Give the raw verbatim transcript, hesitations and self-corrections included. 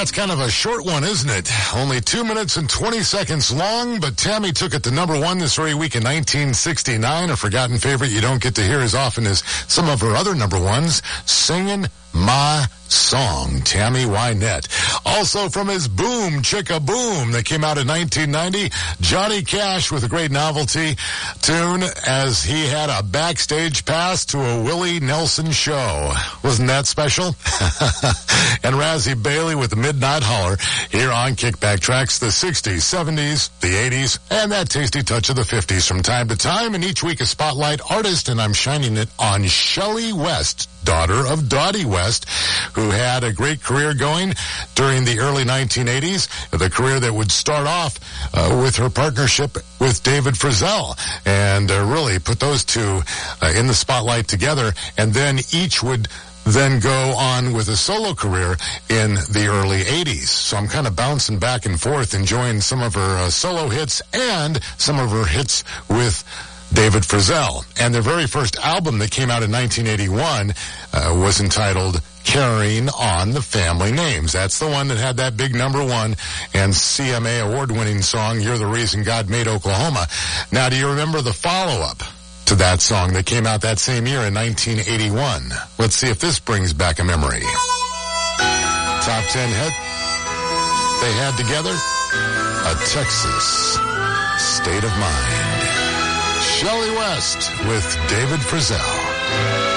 That's kind of a short one, isn't it? Only two minutes and twenty seconds long, but Tammy took it to number one this very week in nineteen sixty-nine, a forgotten favorite you don't get to hear as often as some of her other number ones, Singin' My Song, Tammy Wynette. Also from his Boom Chicka Boom that came out in nineteen ninety, Johnny Cash with a great novelty tune as he had a backstage pass to a Willie Nelson show. Wasn't that special? And Razzie Bailey with the Midnight Holler here on Kickback Tracks, the sixties, seventies, the eighties, and that tasty touch of the fifties from time to time. And each week a spotlight artist, and I'm shining it on Shelley West, daughter of Dottie West, who had a great career going during the early nineteen eighties, the career that would start off uh, with her partnership with David Frizzell, and uh, really put those two uh, in the spotlight together, and then each would then go on with a solo career in the early eighties. So I'm kind of bouncing back and forth, enjoying some of her uh, solo hits and some of her hits with David Frizzell. And their very first album that came out in nineteen eighty-one uh, was entitled Carrying On the Family Names. That's the one that had that big number one and C M A award-winning song, You're the Reason God Made Oklahoma. Now, do you remember the follow-up to that song that came out that same year in nineteen eighty-one? Let's see if this brings back a memory. Top ten hit they had together, A Texas State of Mind. Shelley West with David Frizzell.